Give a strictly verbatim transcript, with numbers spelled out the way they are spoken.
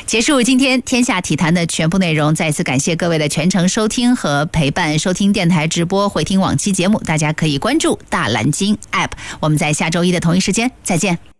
结束今天天下体坛的全部内容，再次感谢各位的全程收听和陪伴。收听电台直播，回听往期节目，大家可以关注大蓝鲸 App。我们在下周一的同一时间再见。